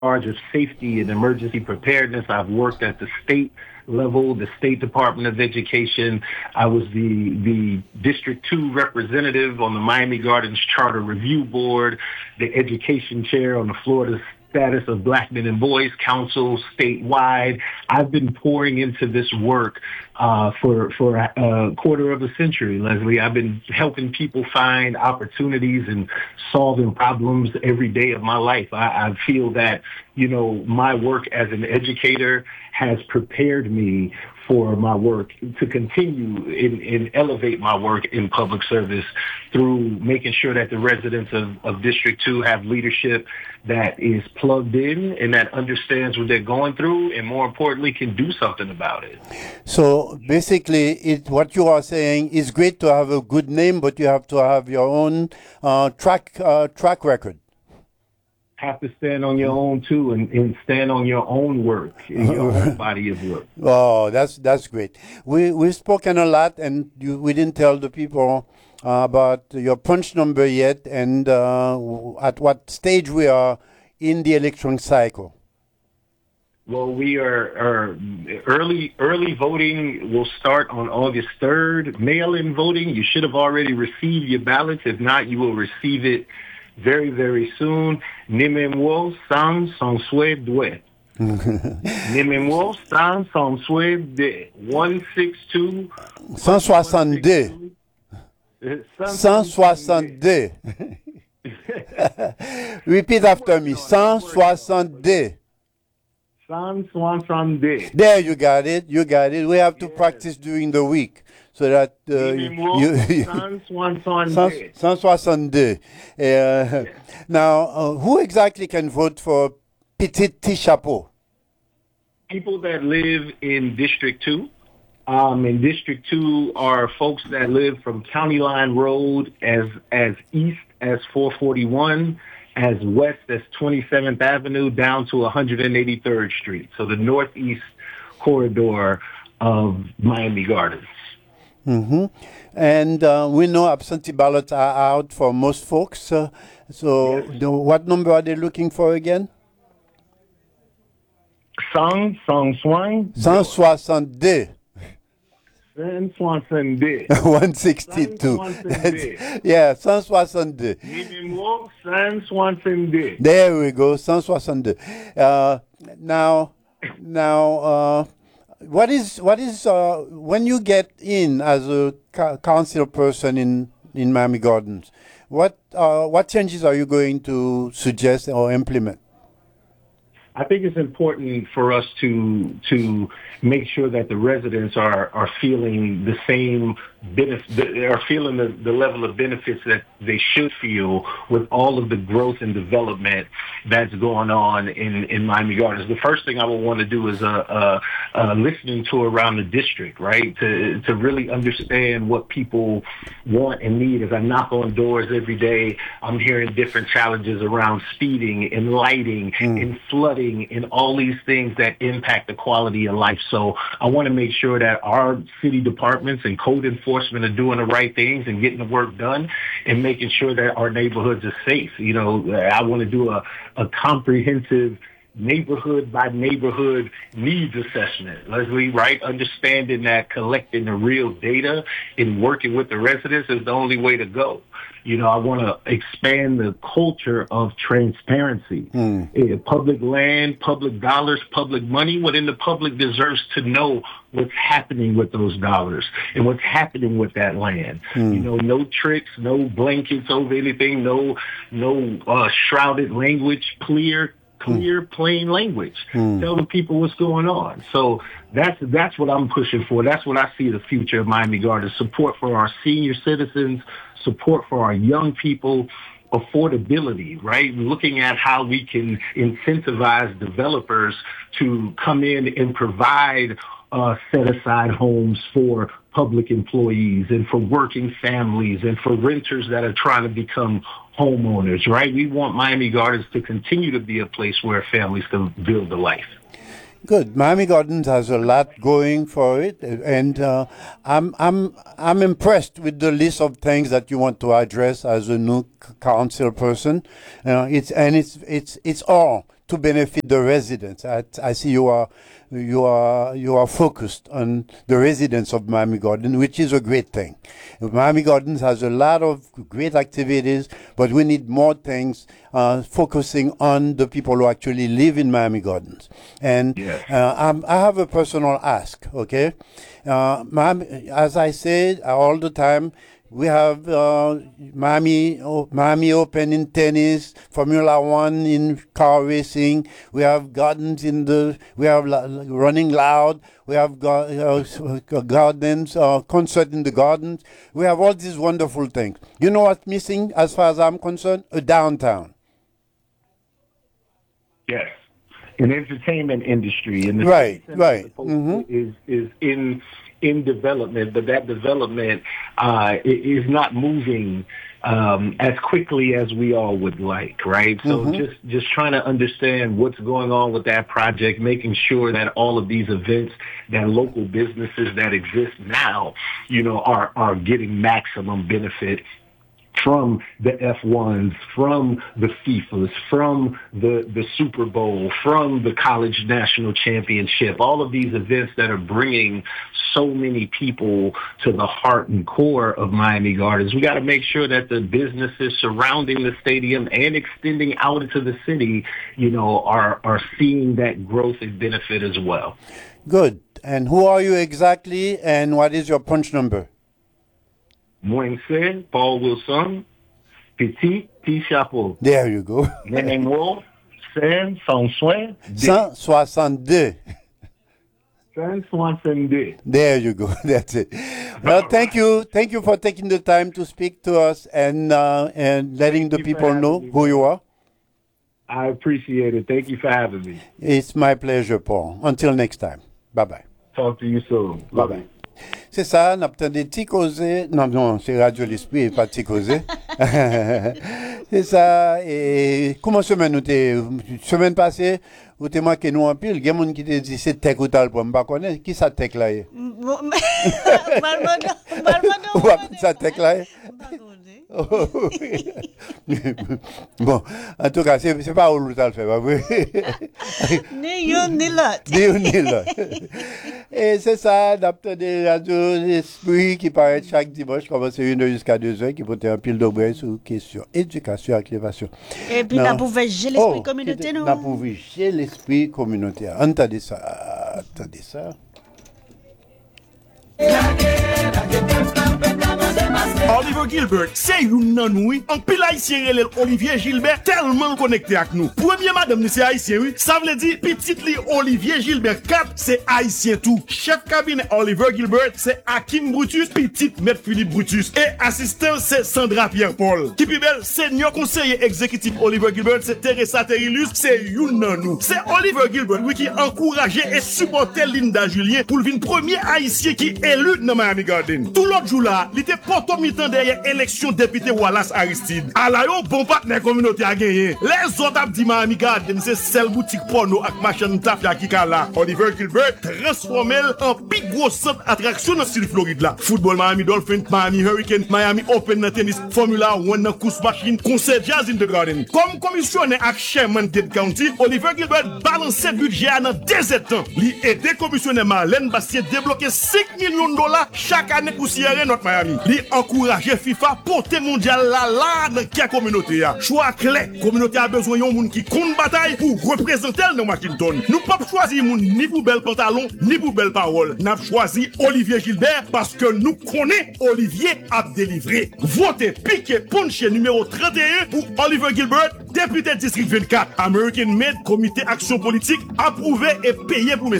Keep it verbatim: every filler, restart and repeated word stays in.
charge of safety and emergency preparedness. I've worked at the state level, the State Department of Education. I was the the District two representative on the Miami Gardens Charter Review Board, the education chair on the Florida Status of Black Men and Boys Council statewide. I've been pouring into this work uh, for for a quarter of a century, Leslie. I've been helping people find opportunities and solving problems every day of my life. I, I feel that, you know, my work as an educator has prepared me for my work to continue and, and elevate my work in public service through making sure that the residents of, of District two have leadership that is plugged in and that understands what they're going through and, more importantly, can do something about it. So basically, it, what you are saying is great to have a good name, but you have to have your own uh, track uh, track record. Have to stand on your own too, and, and stand on your own work, your own body of work. Oh, that's that's great. We we've spoken a lot, and you, we didn't tell the people uh, about your punch number yet, and uh, at what stage we are in the election cycle. Well, we are, are early early voting will start on August third. Mail-in voting, you should have already received your ballots. If not, you will receive it very, very soon. Nimemwo San Sanswe Dwe. Nimemwo San Sanswe Dwe. one sixty-two. one soixante-deux. one soixante-deux. Repeat after me. one soixante-deux. one soixante-deux. There, you got it. You got it. We have to yes. practice during the week so that uh, you. one soixante-deux. one soixante-deux. Uh, yes. Now, uh, who exactly can vote for Petit Chapeau? People that live in District two. Um, in District two are folks that live from County Line Road as as east as four forty-one, as west as twenty-seventh Avenue, down to one hundred eighty-third Street. So the northeast corridor of Miami Gardens. Mm-hmm. And uh, we know absentee ballots are out for most folks. Uh, so yes. the, what number are they looking for again? one soixante-deux. one soixante-deux. one soixante-deux. one sixty-two. Yeah, one soixante-deux. one soixante-deux. There we go, one soixante-deux. Uh, now, now, uh, what is what is uh, when you get in as a ca- council person in, in Miami Gardens? What uh, what changes are you going to suggest or implement? I think it's important for us to to make sure that the residents are, are feeling the same benefit, are feeling the, the level of benefits that they should feel with all of the growth and development that's going on in, in Miami Gardens. The first thing I would want to do is a, a, a listening tour around the district, right, to to really understand what people want and need. As I knock on doors every day, I'm hearing different challenges around speeding and lighting mm. and flooding and all these things that impact the quality of life. So I want to make sure that our city departments and code enforcement are doing the right things and getting the work done and making sure that our neighborhoods are safe. You know, I want to do a, a comprehensive neighborhood by neighborhood needs assessment, Leslie, right? Understanding that collecting the real data and working with the residents is the only way to go. You know, I want to expand the culture of transparency. Mm. Public land, public dollars, public money. Within the public deserves to know what's happening with those dollars and what's happening with that land. Mm. You know, no tricks, no blankets over anything, no no uh, shrouded language, clear, clear, plain language. Mm. Tell the people what's going on. So that's that's what I'm pushing for. That's what I see the future of Miami Gardens. Support for our senior citizens, support for our young people, affordability, right? Looking at how we can incentivize developers to come in and provide uh, set-aside homes for public employees and for working families and for renters that are trying to become homeowners, right? We want Miami Gardens to continue to be a place where families can build a life. Good. Miami Gardens has a lot going for it, and uh, I'm I'm I'm impressed with the list of things that you want to address as a new council person. Uh, it's and it's it's it's all to benefit the residents. I, I see you are you are you are focused on the residents of Miami Gardens, which is a great thing. Miami Gardens has a lot of great activities, but we need more things uh, focusing on the people who actually live in Miami Gardens. And Yes. uh, I'm, I have a personal ask, okay? Uh, Miami, as I say all the time, we have uh, Miami, oh, Miami Open in tennis, Formula One in car racing. We have gardens in the, we have la- running loud. We have ga- uh, gardens, uh, concert in the gardens. We have all these wonderful things. You know what's missing, as far as I'm concerned? A downtown. Yes. An entertainment industry in the Right, city right. center Mhm. is is in in development, but that development uh, i- is not moving um, as quickly as we all would like, right? So Mhm. just just trying to understand what's going on with that project, making sure that all of these events, that local businesses that exist now, you know, are are getting maximum benefit from the F ones, from the FIFAs, from the, the Super Bowl, from the College National Championship, all of these events that are bringing so many people to the heart and core of Miami Gardens. We got to make sure that the businesses surrounding the stadium and extending out into the city, you know, are, are seeing that growth and benefit as well. Good. And who are you exactly, and what is your punch number? Moïse, Paul Wilson, Petit, Petit Chapeau. There you go. Nénémo, Saint, sans soin, one sixty-two. Saint soixante-deux. There you go. That's it. Well, thank you. Thank you for taking the time to speak to us and uh, and letting the Thank you for people having know me, who you are. I appreciate it. Thank you for having me. It's my pleasure, Paul. Until next time. Bye-bye. Talk to you soon. Bye-bye. C'est ça, n'a pas de petit causé. Non, non, c'est Radio l'Esprit, pas petit causé. C'est ça. Et comment semaine nous t'es, semaine passée, où t'es marqué nous en pile, il y a des gens qui te dit c'est tech ou tal pour me pas connaître. Qui ça tech là? Ou ça tech là? Bon, en tout cas, c'est, c'est pas où l'on le fait, pas vrai? Ni yon ni l'autre. Ni yon ni l'autre. Et c'est ça, d'apte des radios l'esprit qui paraît chaque dimanche, commence une heure jusqu'à deux heures, qui porte un pile d'obret sur question éducation et élévation. Et puis, t'as pour gérer l'esprit communautaire, non? T'as pour gérer l'esprit communautaire. Entendez ça, entendez ça. Oliver Gilbert, c'est une nan oui. En pile haïtien relève Olivier Gilbert tellement connecté avec nous. Premier madame c'est haïtien oui. Ça veut dire petit li Olivier Gilbert quatre c'est haïtien tout. Chef cabinet Oliver Gilbert c'est Hakim Brutus, petit maître Philippe Brutus et assistant c'est Sandra Pierre-Paul. Qui plus belle senior conseiller exécutif Oliver Gilbert c'est Teresa Terilus, c'est une nan nous. C'est Oliver Gilbert oui qui encourageait et supportait Linda Julien pour le premier haïtien qui élu dans Miami Garden. Tout l'autre jour là, il était porto mi-temps derrière élection député Wallace Aristide. À la yo, bon partenaire communauté a gagné. Les autres ont dit Miami Garden, c'est celle boutique porno avec machin tafia qui là. Oliver Gilbert transformé en plus gros centre attraction dans le Floride là. Football Miami Dolphins, Miami Hurricane, Miami Open dans tennis, Formula One dans course machine, concert jazz in the garden. Comme commissionnaire avec Sherman Dade County, Oliver Gilbert balançait budget dans deux ans. Il aidé commissionnaire Marlène Bastien débloquer cinq millions de dollars chaque année pour sierrer notre Miami. Il encourager FIFA porter mondial là là dans quelle communauté a. Choix clair, communauté a besoin d'un monde qui compte bataille pour représenter dans Washington. Nous pas choisir monde ni pour bel pantalon ni pour belle parole. N'a choisi Olivier Gilbert parce que nous connaissons Olivier a délivré. Votez piqué punché numéro trente et un pour Oliver Gilbert, député district vingt-quatre, American Made Comité Action Politique, approuvé et payé pour mes